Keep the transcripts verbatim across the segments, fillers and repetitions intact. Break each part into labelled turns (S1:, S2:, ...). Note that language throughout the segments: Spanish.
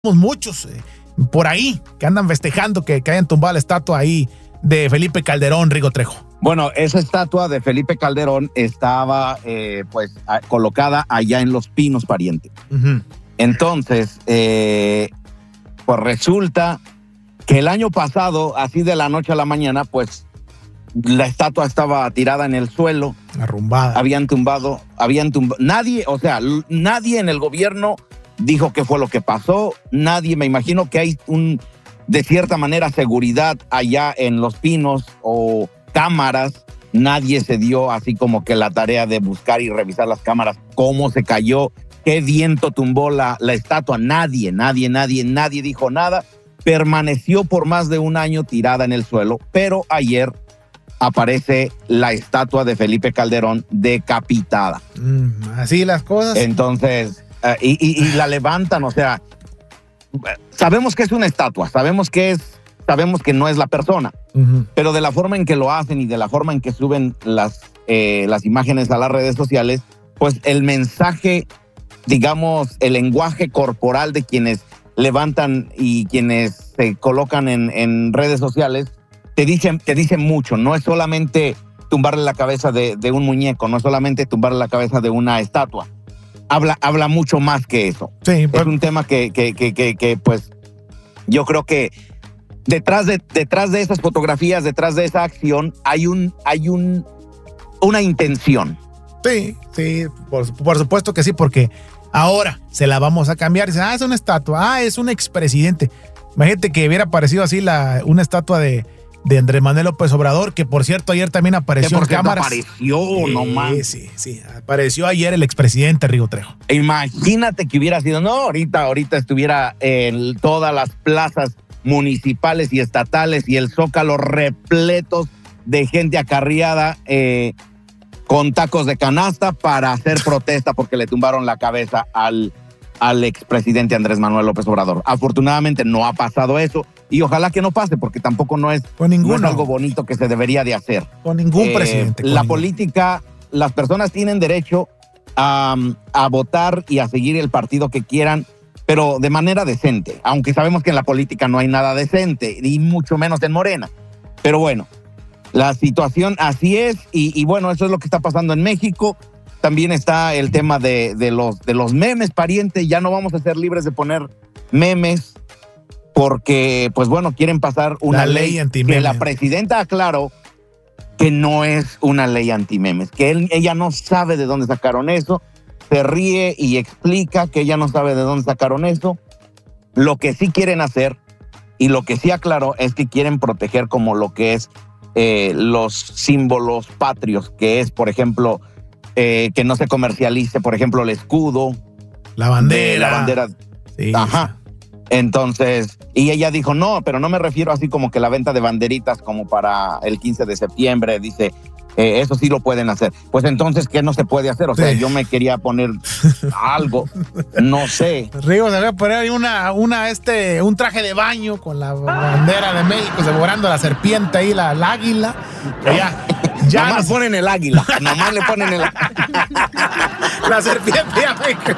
S1: muchos eh, por ahí que andan festejando que, que hayan tumbado la estatua ahí de Felipe Calderón, Rigo Trejo.
S2: Bueno, esa estatua de Felipe Calderón estaba eh, pues a, colocada allá en Los Pinos, pariente. Uh-huh. Entonces, eh, pues resulta que el año pasado, así de la noche a la mañana, pues la estatua estaba tirada en el suelo.
S1: Arrumbada.
S2: Habían tumbado, habían tumbado. Nadie, o sea, nadie en el gobierno dijo qué fue lo que pasó. Nadie, me imagino que hay un, de cierta manera, seguridad allá en Los Pinos o cámaras. Nadie se dio así como que la tarea de buscar y revisar las cámaras, cómo se cayó, qué viento tumbó la, la estatua. Nadie, nadie, nadie, nadie dijo nada. Permaneció por más de un año tirada en el suelo, pero ayer aparece la estatua de Felipe Calderón decapitada.
S1: Mm, así las cosas.
S2: Entonces, uh, y, y, y la levantan, o sea, sabemos que es una estatua, sabemos que es, sabemos que no es la persona, uh-huh. pero de la forma en que lo hacen y de la forma en que suben las, eh, las imágenes a las redes sociales, pues el mensaje, digamos, el lenguaje corporal de quienes levantan y quienes se colocan en, en redes sociales, te dicen, te dicen mucho. No es solamente tumbarle la cabeza de, de un muñeco, no es solamente tumbarle la cabeza de una estatua. Habla, habla mucho más que eso.
S1: Sí,
S2: pues, es un tema que, que, que, que, que, pues, yo creo que detrás de, detrás de esas fotografías, detrás de esa acción, hay un, hay un, una intención.
S1: Sí, sí, por, por supuesto que sí, porque ahora se la vamos a cambiar. Dicen, ah, es una estatua, ah, es un expresidente. Imagínate que hubiera aparecido así la, una estatua de, de Andrés Manuel López Obrador, que por cierto ayer también apareció en cámaras.
S2: Apareció,
S1: eh,
S2: no más.
S1: Sí, sí, apareció ayer el expresidente Rigo Trejo.
S2: Imagínate que hubiera sido, no, ahorita, ahorita estuviera en todas las plazas municipales y estatales y el Zócalo repletos de gente acarreada eh, con tacos de canasta para hacer protesta porque le tumbaron la cabeza al, al expresidente Andrés Manuel López Obrador. Afortunadamente no ha pasado eso y ojalá que no pase porque tampoco no es,
S1: con ninguno,
S2: no es algo bonito que se debería de hacer.
S1: Con ningún
S2: eh,
S1: presidente. Con
S2: la
S1: ningún.
S2: política, las personas tienen derecho a, a votar y a seguir el partido que quieran, pero de manera decente, aunque sabemos que en la política no hay nada decente, y mucho menos en Morena. Pero bueno, la situación así es, y, y bueno, eso es lo que está pasando en México. También está el tema de, de, los, de los memes, pariente. Ya no vamos a ser libres de poner memes, porque, pues bueno, quieren pasar una
S1: la ley, ley antimeme.
S2: Que la presidenta aclaró que no es una ley antimemes, que él, ella no sabe de dónde sacaron eso. Se ríe y explica que ella no sabe de dónde sacaron eso. Lo que sí quieren hacer y lo que sí aclaró es que quieren proteger como lo que es eh, los símbolos patrios, que es, por ejemplo, eh, que no se comercialice, por ejemplo, el escudo.
S1: La bandera.
S2: La bandera.
S1: Sí,
S2: Ajá. Entonces, y ella dijo, no, pero no me refiero así como que la venta de banderitas como para el quince de septiembre, dice... Eh, eso sí lo pueden hacer. Pues entonces, ¿qué no se puede hacer? O sea, sí. yo me quería poner algo, no sé.
S1: Rigo se va a poner una, una, este, un traje de baño con la bandera de México, devorando la serpiente ahí, la, la águila. Ya, ya
S2: nomás
S1: nos...
S2: ponen el águila, nomás le ponen el
S1: la serpiente ya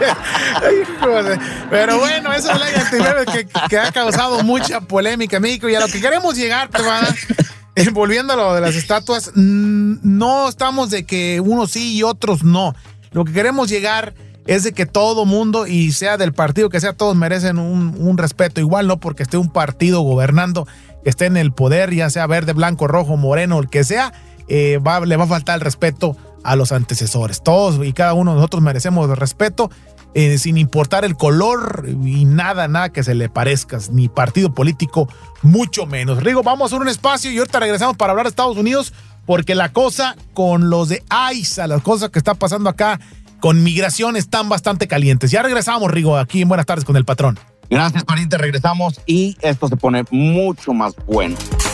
S1: me... Pero bueno, esa es la ley antimeme que, que ha causado mucha polémica en México y a lo que queremos llegar, pues, Eh, volviendo a lo de las estatuas, no estamos de que unos sí y otros no. Lo que queremos llegar es de que todo mundo, y sea del partido que sea, todos merecen un, un respeto. Igual no porque esté un partido gobernando, que esté en el poder, ya sea verde, blanco, rojo, moreno, el que sea, eh, va, le va a faltar el respeto a los antecesores. Todos y cada uno de nosotros merecemos el respeto. Eh, sin importar el color y nada, nada que se le parezca, ni partido político, mucho menos. Rigo, vamos a hacer un espacio y ahorita regresamos para hablar de Estados Unidos, porque la cosa con los de ICE, las cosas que está pasando acá con migración están bastante calientes. Ya regresamos, Rigo, aquí en Buenas Tardes con el Patrón.
S2: Gracias, pariente, regresamos y esto se pone mucho más bueno.